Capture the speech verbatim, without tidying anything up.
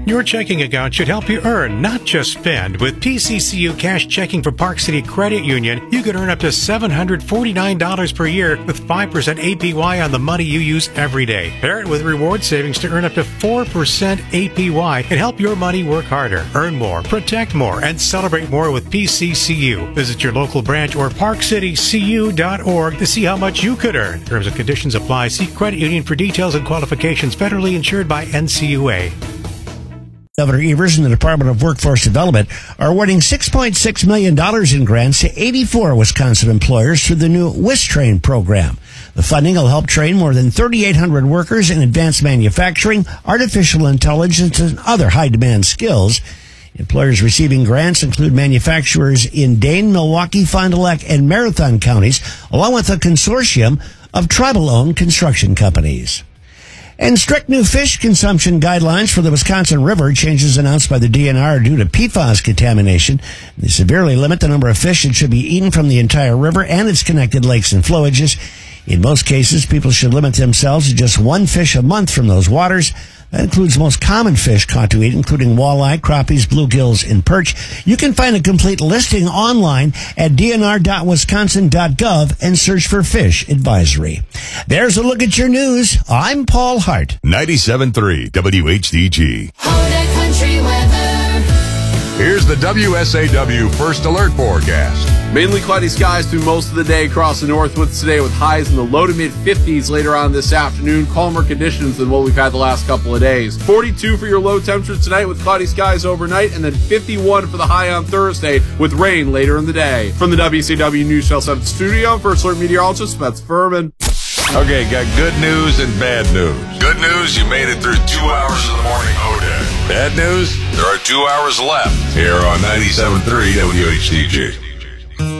Your checking account should help you earn, not just spend. With P C C U Cash Checking for Park City Credit Union, you could earn up to seven hundred forty-nine dollars per year with five percent A P Y on the money you use every day. Pair it with reward savings to earn up to four percent A P Y and help your money work harder. Earn more, protect more, and celebrate more with P C C U. Visit your local branch or park city c u dot org to see how much you could earn. Terms and conditions apply. See credit union for details and qualifications. Federally insured by N C U A. Governor Evers and the Department of Workforce Development are awarding six point six million dollars in grants to eighty-four Wisconsin employers through the new WisTrain program. The funding will help train more than thirty-eight hundred workers in advanced manufacturing, artificial intelligence, and other high-demand skills. Employers receiving grants include manufacturers in Dane, Milwaukee, Fond du Lac, and Marathon counties, along with a consortium of tribal-owned construction companies. And strict new fish consumption guidelines for the Wisconsin River, changes announced by the D N R due to P FAS contamination. They severely limit the number of fish that should be eaten from the entire river and its connected lakes and flowages. In most cases, people should limit themselves to just one fish a month from those waters. That includes most common fish caught to eat, including walleye, crappies, bluegills, and perch. You can find a complete listing online at d n r dot wisconsin dot gov and search for fish advisory. There's a look at your news. I'm Paul Hart. ninety-seven point three W H D G. Holiday Country weather. Here's the W S A W First Alert forecast. Mainly cloudy skies through most of the day across the Northwoods today, with highs in the low to mid fifties later on this afternoon. Calmer conditions than what we've had the last couple of days. forty-two for your low temperature tonight with cloudy skies overnight, and then fifty-one for the high on Thursday with rain later in the day. From the W C W News Channel seven studio, First Alert meteorologist Spets Furman. Okay, got good news and bad news. Good news, you made it through two hours of the morning O-Day. Bad news, there are two hours left here on ninety-seven point three W H D G.